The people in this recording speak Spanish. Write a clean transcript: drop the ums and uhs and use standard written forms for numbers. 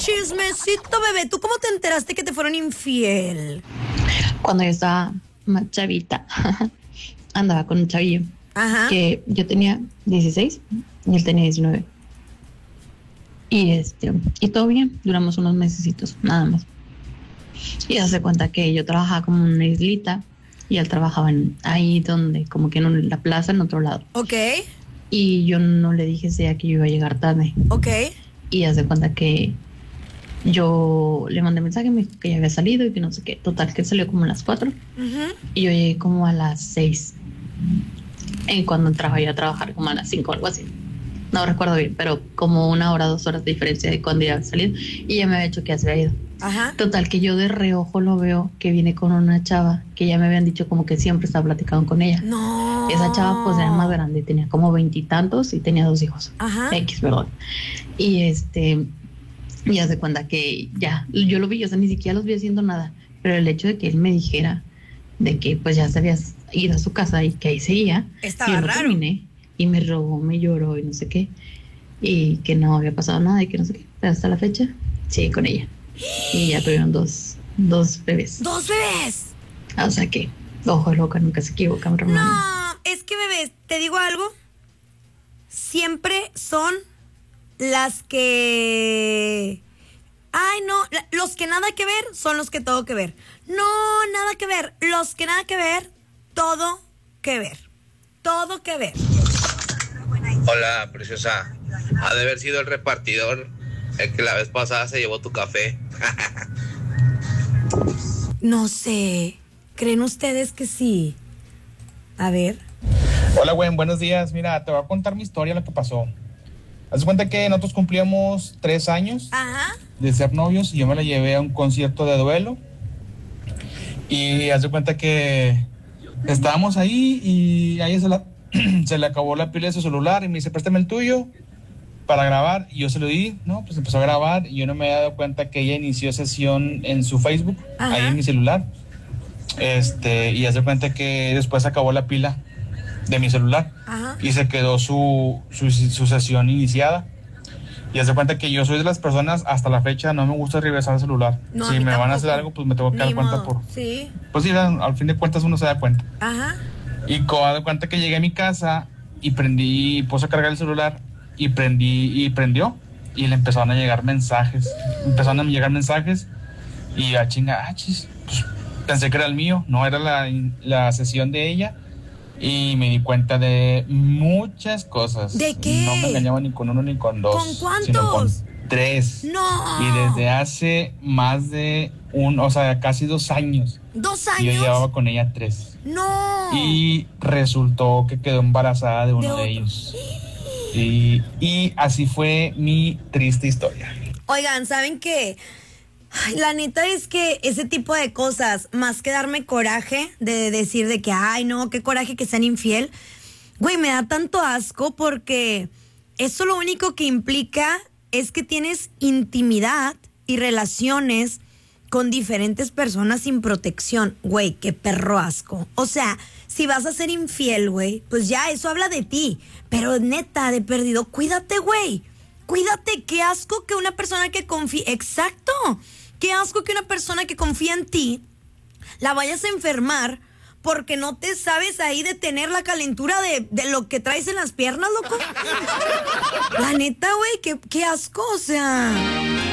Chismecito, bebé. ¿Tú cómo te enteraste que te fueron infiel? Cuando yo estaba más chavita, andaba con un chavillo Ajá. que yo tenía 16 y él tenía 19. Y todo bien, duramos unos mesecitos, nada más. Y hace cuenta que yo trabajaba como en una islita y él trabajaba ahí donde, como que en la plaza, en otro lado. Ok, Y yo no le dije ese día que yo iba a llegar tarde. ok. Y hace cuenta que yo le mandé mensaje, me dijo que ya había salido y que no sé qué. Total, que él salió como a las 4 Ujú. y yo llegué como a las 6. Y cuando entraba yo a trabajar como a las 5 o algo así. No recuerdo bien, pero como 1 hora, 2 horas de diferencia de cuando ya había salido. Y ya me había dicho que ya se había ido. Ajá. Total, que yo de reojo lo veo que viene con una chava que ya me habían dicho como que siempre estaba platicando con ella. No. Esa chava pues era más grande, tenía como 20 y tantos y tenía 2 hijos. Ajá. X, perdón. Y y hace cuenta que ya, yo lo vi, o sea, ni siquiera los vi haciendo nada, pero el hecho de que él me dijera de que pues ya se había ido a su casa y que ahí seguía, Estaba yo lo raro. terminé y me robó, me lloró y no sé qué, y que no había pasado nada y que no sé qué, pero hasta la fecha sigue con ella y ya tuvieron dos bebés. ¡Dos bebés! O sea que, ojo loca, nunca se equivoca, mi hermano. No, es que bebés, te digo algo. Siempre son las que... Ay, no, los que nada que ver son los que todo que ver. No, nada que ver. Los que nada que ver, todo que ver. Todo que ver. Hola, preciosa. Ha de haber sido el repartidor el que la vez pasada se llevó tu café. No sé. ¿Creen ustedes que sí? A ver. Hola, güey, buenos días. Mira, te voy a contar mi historia, lo que pasó. Haz de cuenta que nosotros cumplíamos 3 años Ajá. de ser novios y yo me la llevé a un concierto de duelo. Y haz de cuenta que estábamos ahí y a ella se le acabó la pila de su celular y me dice, préstame el tuyo para grabar. Y yo se lo di, ¿no? Pues empezó a grabar y yo no me había dado cuenta que ella inició sesión en su Facebook, Ajá. ahí en mi celular. Y haz de cuenta que después acabó la pila de mi celular. Ajá. Y se quedó su sesión iniciada. Y haz de cuenta que yo soy de las personas, hasta la fecha, no me gusta regresar el celular. No, a Si mí me van a tampoco. hacer algo, pues me tengo que dar Ni cuenta modo. por... Sí. Pues sí, al fin de cuentas uno se da cuenta. Ajá. Y haz de cuenta que llegué a mi casa y puse a cargar el celular y prendió. Y le empezaron a llegar mensajes. Y a chinga, chis, pues, pensé que era el mío, no era la sesión de ella. Y me di cuenta de muchas cosas. ¿De qué? No me engañaba ni con uno ni con dos. ¿Con cuántos? Sino con 3. No. Y desde hace más de casi 2 años. 2 Y yo años. llevaba con ella 3. No. Y resultó que quedó embarazada de uno otro. de ellos. Y así fue mi triste historia. Oigan, ¿saben qué? Ay, la neta es que ese tipo de cosas, más que darme coraje de decir de que, ay, no, qué coraje que sean infiel, güey, me da tanto asco porque eso lo único que implica es que tienes intimidad y relaciones con diferentes personas sin protección. Güey, qué perro asco. O sea, si vas a ser infiel, güey, pues ya eso habla de ti. Pero neta, de perdido, cuídate, güey. Cuídate, qué asco que una persona que confía... Exacto. Qué asco que una persona que confía en ti la vayas a enfermar porque no te sabes ahí detener la calentura de lo que traes en las piernas, loco. La neta, güey, qué asco, o sea...